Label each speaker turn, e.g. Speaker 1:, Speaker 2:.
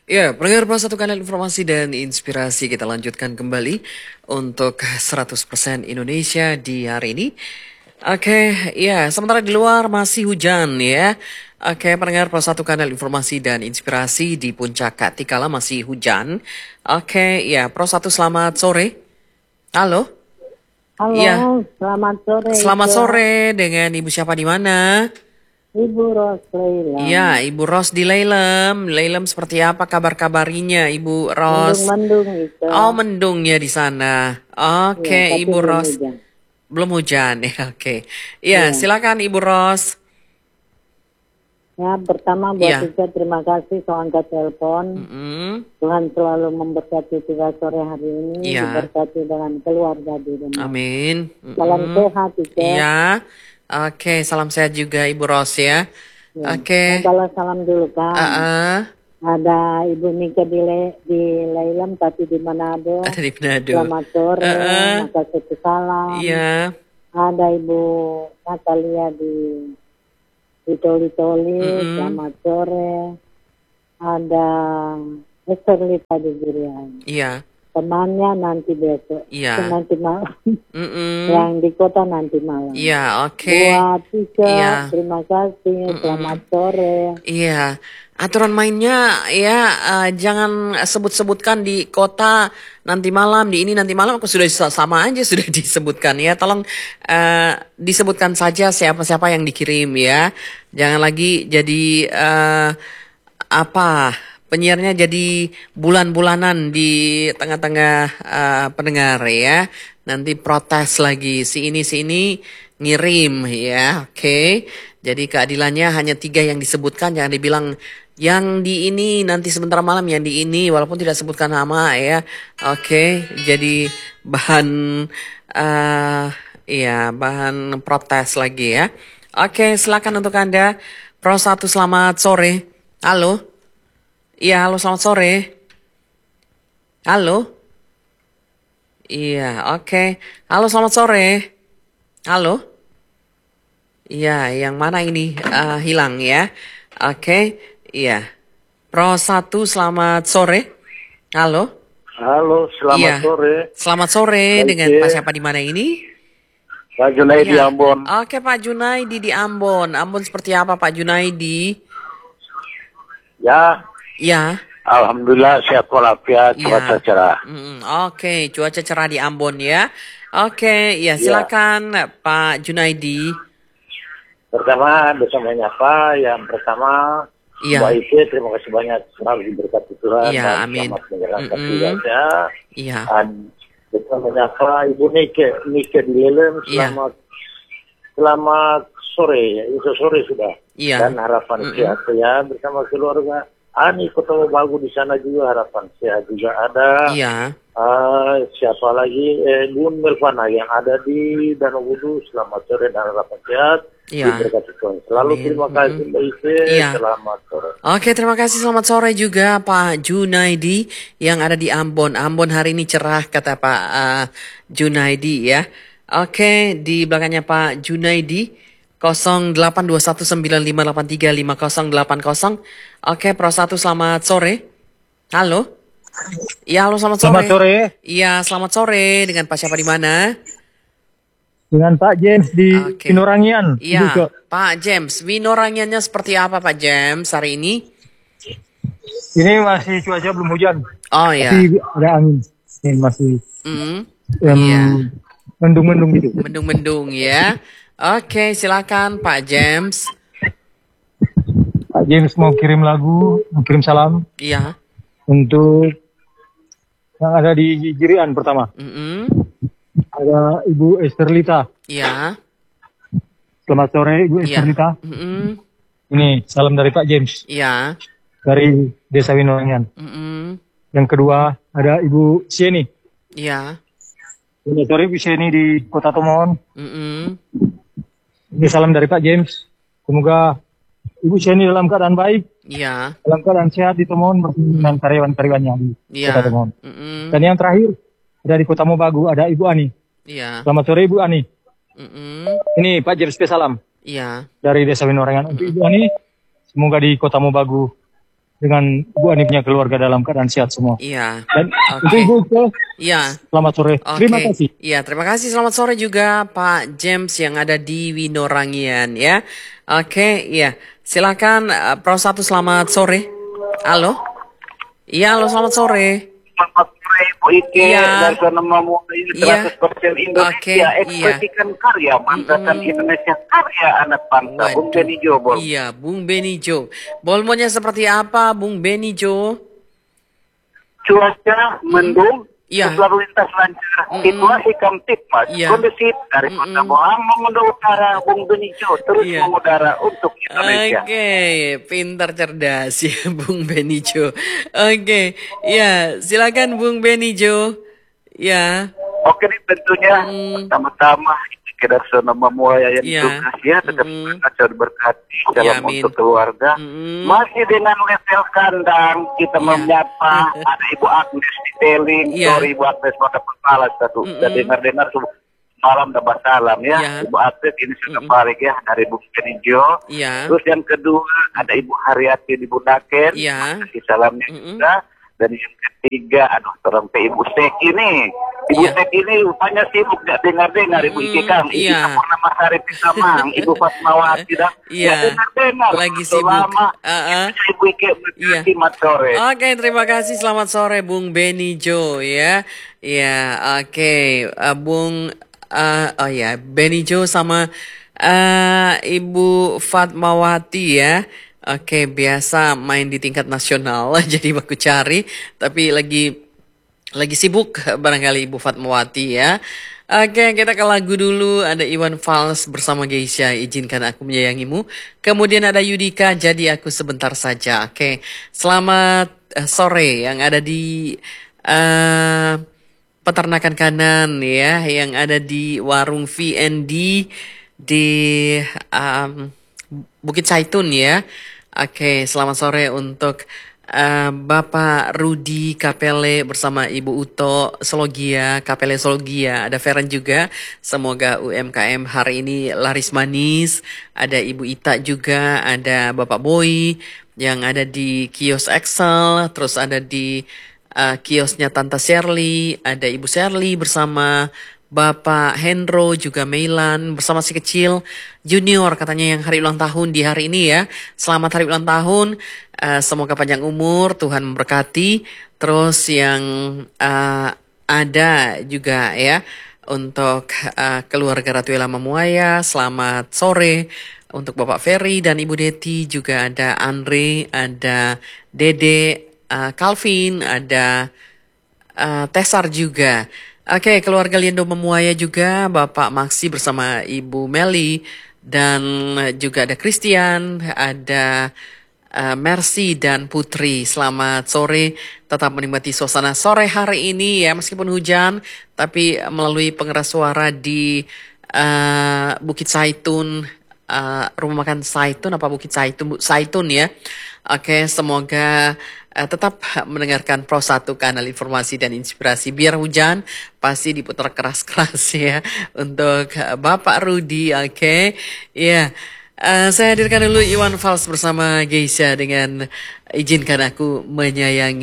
Speaker 1: Ya, pendengar Plus satu kanal informasi dan inspirasi kita lanjutkan kembali untuk 100% Indonesia di hari ini. Oke, ya, sementara di luar masih hujan ya. Oke, pendengar Plus satu kanal informasi dan inspirasi di Puncak Tikala masih hujan. Oke, ya, Plus satu selamat sore. Halo. Ya,
Speaker 2: Halo, selamat sore
Speaker 1: selamat
Speaker 2: Ica.
Speaker 1: sore dengan Ibu siapa di mana?
Speaker 2: Ibu Rosleilam.
Speaker 1: Ya, Ibu Ros di Leilem. Leilem seperti apa kabar-kabarinya, Ibu Ros?
Speaker 2: Mendung-mendung Ica.
Speaker 1: Oh, mendung ya di sana. Oke,
Speaker 2: Ya, tapi
Speaker 1: Ibu
Speaker 2: belum
Speaker 1: Ros.
Speaker 2: hujan.
Speaker 1: Belum hujan ya, oke. Ya,
Speaker 2: Iya.
Speaker 1: silakan Ibu Ros.
Speaker 2: Ya, pertama buat
Speaker 1: Iya.
Speaker 2: Ica terima kasih soal angkat telepon.
Speaker 1: Mm-mm.
Speaker 2: Tuhan selalu memberkati kita sore hari ini,
Speaker 1: Iya.
Speaker 2: diberkati dengan keluarga di rumah.
Speaker 1: Amin.
Speaker 2: Salam
Speaker 1: Mm-mm.
Speaker 2: sehat Ica.
Speaker 1: Iya. Oke, salam sehat juga Ibu Ros ya.
Speaker 2: Ya.
Speaker 1: Oke.
Speaker 2: Saya balas salam dulu kan.
Speaker 1: Uh-uh.
Speaker 2: Ada Ibu Nika di Leilam, tapi di Manado.
Speaker 1: Ada di Manado.
Speaker 2: Selamat sore,
Speaker 1: Uh-uh.
Speaker 2: makasih salam.
Speaker 1: Iya.
Speaker 2: Ada Ibu Natalia di Toli-Toli,
Speaker 1: Mm-mm.
Speaker 2: selamat sore. Ada Esther Lita di Durian.
Speaker 1: Iya.
Speaker 2: Temannya nanti besok.
Speaker 1: Iya.
Speaker 2: Nanti malam.
Speaker 1: Mm-mm.
Speaker 2: Yang di kota nanti malam.
Speaker 1: Iya, oke.
Speaker 2: Buat Tika,
Speaker 1: Iya.
Speaker 2: terima kasih. Selamat sore.
Speaker 1: Iya, aturan mainnya ya jangan sebut-sebutkan di kota nanti malam, di ini nanti malam, aku sudah sama aja sudah disebutkan ya. Tolong disebutkan saja siapa-siapa yang dikirim ya. Jangan lagi jadi apa penyiarnya jadi bulan-bulanan di tengah-tengah pendengar ya. Nanti protes lagi si ini ngirim ya. Oke. Jadi keadilannya hanya 3 yang disebutkan, jangan dibilang yang di ini nanti sebentar malam yang di ini walaupun tidak sebutkan nama ya. Oke, jadi bahan eh ya bahan protes lagi ya. Oke, silakan untuk Anda. Pro 1 selamat sore. Halo. Iya, halo selamat sore. Halo. Iya, oke. Halo selamat sore. Halo. Iya, yang mana ini hilang ya? Oke, iya. Pro 1 selamat sore. Halo.
Speaker 3: Halo, selamat
Speaker 1: Iya.
Speaker 3: sore.
Speaker 1: Selamat sore
Speaker 3: Baik,
Speaker 1: dengan
Speaker 3: ya.
Speaker 1: Pak siapa di mana ini?
Speaker 3: Pak Junaidi
Speaker 1: Iya.
Speaker 3: Ambon.
Speaker 1: Oke, Pak Junaidi di Ambon. Ambon seperti apa Pak Junaidi?
Speaker 3: Ya,
Speaker 1: Ya.
Speaker 3: alhamdulillah sehat walafiat,
Speaker 1: Iya.
Speaker 3: cuaca cerah.
Speaker 1: Oke, cuaca cerah di Ambon ya. Oke, ya silakan Pak Junaidi.
Speaker 3: Pertama, bersama menyapa. Yang pertama,
Speaker 1: Iya.
Speaker 3: Mbak Ike, terima kasih banyak selalu diberkati Tuhan.
Speaker 1: Iya,
Speaker 3: dan
Speaker 1: amin.
Speaker 3: selamat menjalankan
Speaker 1: Mm-mm.
Speaker 3: tugasnya.
Speaker 1: Iya.
Speaker 3: Dan bersama menyapa Ibu Nike di Lelem.
Speaker 1: Iya.
Speaker 3: Selamat sore, itu sore sudah.
Speaker 1: Iya.
Speaker 3: Dan harapan sehat ya bersama keluarga. Ani ketemu bagus di sana juga, harapan sehat juga ada.
Speaker 1: Iya.
Speaker 3: Siapa lagi? Bun Melvana yang ada di Danau Wudu. Selamat sore dan harapan sehat.
Speaker 1: Iya.
Speaker 3: Diberkati Tuhan. Selalu
Speaker 1: Amin.
Speaker 3: terima kasih Mbak Ike.
Speaker 1: Iya.
Speaker 3: Selamat sore.
Speaker 1: Oke, terima kasih. Selamat sore juga Pak Junaidi yang ada di Ambon. Ambon hari ini cerah kata Pak Junaidi ya. Oke, di belakangnya Pak Junaidi 082195835080. Oke, Pro 1 selamat sore. Halo. Iya, halo selamat sore.
Speaker 4: Selamat sore
Speaker 1: Iya, selamat sore dengan Pak siapa di mana?
Speaker 4: dengan Pak James di
Speaker 1: Oke.
Speaker 4: Pinorangian.
Speaker 1: Iya,
Speaker 4: Juga.
Speaker 1: Pak James. Winorangiannya seperti apa Pak James hari ini?
Speaker 4: Ini masih cuaca belum hujan,
Speaker 1: Oh ya.
Speaker 4: tapi ada angin. Ini masih
Speaker 1: Iya.
Speaker 4: mendung-mendung gitu.
Speaker 1: Mendung-mendung ya. Oke, silakan Pak James.
Speaker 4: Pak James mau kirim lagu, mau kirim salam
Speaker 1: Iya.
Speaker 4: untuk yang ada di Jirian pertama. Ada Ibu Esther Lita.
Speaker 1: Iya.
Speaker 4: Selamat sore Ibu
Speaker 1: Iya.
Speaker 4: Esther Lita. Ini salam dari Pak James
Speaker 1: Iya.
Speaker 4: dari Desa Winorangian. Yang kedua ada Ibu Sieni.
Speaker 1: Iya.
Speaker 4: Selamat sore Ibu Sieni di Kota Tomon. Ini salam dari Pak James. Semoga Ibu Sieni dalam keadaan baik,
Speaker 1: Iya.
Speaker 4: dalam keadaan sehat di Tomon bersama dengan karyawan-karyawannya di
Speaker 1: Iya.
Speaker 4: Kota Tomon. Dan yang terakhir ada di Kota Mobagu ada Ibu Ani.
Speaker 1: Iya.
Speaker 4: Selamat sore Ibu Ani. Ini Pak James salam
Speaker 1: Iya.
Speaker 4: dari Desa Winorangan untuk Ibu Ani. Semoga di Kota Mobagu dengan Bu Ani punya keluarga dalam keadaan sehat semua.
Speaker 1: Iya.
Speaker 4: Dan untuk
Speaker 1: Oke.
Speaker 4: Ibu Uke,
Speaker 1: Iya.
Speaker 4: selamat sore.
Speaker 1: Oke.
Speaker 4: Terima kasih.
Speaker 1: Iya, terima kasih. Selamat sore juga Pak James yang ada di Winorangian ya. Oke, iya. Silakan Pro 1 selamat sore. Halo? Iya, halo selamat sore.
Speaker 3: Selamat sore Ibu Ike
Speaker 1: Iya.
Speaker 3: dari Sana Memulai
Speaker 1: Iya.
Speaker 3: 100% Indonesia.
Speaker 1: Oke, iya.
Speaker 3: Ekspresikan karya, manfaatkan Indonesia karya anak bangsa. Bung
Speaker 1: Waduh.
Speaker 3: Beni Jobol.
Speaker 1: Iya, Bung Benijo. Bolmonya seperti apa, Bung Benijo?
Speaker 3: Cuaca mendung,
Speaker 1: Iya.
Speaker 3: lalu lintas lancar. Situasi Kamtipmas
Speaker 1: Iya.
Speaker 3: kondusif dari Kota Bohang menuju utara. Bung Beni Jo terus
Speaker 1: Iya.
Speaker 3: mengudara untuk Indonesia.
Speaker 1: Oke, pintar cerdas ya Bung Benijo. Oke, ya silakan Bung Benijo. Ya,
Speaker 3: Oke, ini tentunya pertama-tama kita Sana Memulai yang
Speaker 1: Iya.
Speaker 3: tugas ya tetap kacau berkati dalam
Speaker 1: amin.
Speaker 3: untuk keluarga. Masih dengan level kandang kita
Speaker 1: Iya.
Speaker 3: menyapa ada Ibu Agnes di Teling,
Speaker 1: Iya.
Speaker 3: sorry Ibu Agnes maka kepala satu. Dan dengar malam dapat salam ya.
Speaker 1: Iya.
Speaker 3: Ibu Agnes ini sudah balik ya dari Bung Benijo.
Speaker 1: iya,
Speaker 3: Terus yang kedua ada Ibu Haryati di Budaken.
Speaker 1: Iya.
Speaker 3: Kasih salamnya juga. Dan yang ketiga, aduh terang ke Ibu Seki nih. Ibu
Speaker 1: Iya.
Speaker 3: Seki ini rupanya sibuk gak dengar-dengar Ibu Ike Kang. Ibu
Speaker 1: iya.
Speaker 3: Purnama Sari Pisamang, Ibu Fatmawati dan
Speaker 1: Iya.
Speaker 3: gak dengar-dengar.
Speaker 1: Lagi sibuk.
Speaker 3: Ibu Ike
Speaker 1: Iya.
Speaker 3: berkati mat sore.
Speaker 1: Oke, terima kasih. Selamat sore Bung Benijo ya. Ya, oke. Bung oh ya, Benijo sama Ibu Fatmawati ya. Oke, biasa main di tingkat nasional jadi aku cari, tapi lagi sibuk barangkali Ibu Fatmawati ya. Oke, kita ke lagu dulu. Ada Iwan Fals bersama Geisha, Izinkan Aku Menyayangimu. Kemudian ada Yudika, Jadi Aku Sebentar Saja. Oke, selamat sore yang ada di peternakan kanan ya, yang ada di warung VND di Bukit Saitun ya. Oke, selamat sore untuk Bapak Rudi Kapele bersama Ibu Uto Sologia, Kapele Sologia. Ada Feren juga. Semoga UMKM hari ini laris manis. Ada Ibu Ita juga, ada Bapak Boy yang ada di kios Excel, terus ada di kiosnya Tante Shirley, ada Ibu Shirley bersama Bapak Hendro, juga Meilan, bersama si kecil Junior katanya yang hari ulang tahun di hari ini ya. Selamat hari ulang tahun, semoga panjang umur, Tuhan memberkati. Terus yang ada juga ya untuk keluarga Ratuela Mamuaya, selamat sore. Untuk Bapak Ferry dan Ibu Deti, juga ada Andre, ada Dede, Calvin, ada Tesar juga. Oke, keluarga Liendo Memuaya juga, Bapak Maksi bersama Ibu Meli, dan juga ada Christian, ada Mercy dan Putri. Selamat sore, tetap menikmati suasana sore hari ini ya, meskipun hujan, tapi melalui pengeras suara di Bukit Saitun, rumah makan Saitun apa Bukit Saitun, Saitun ya. Oke, semoga tetap mendengarkan Pro 1 kanal informasi dan inspirasi. Biar hujan pasti diputar keras-keras ya untuk Bapak Rudi. Oke, ya. Saya hadirkan dulu Iwan Fals bersama Geisha dengan Izinkan Aku Menyayangi.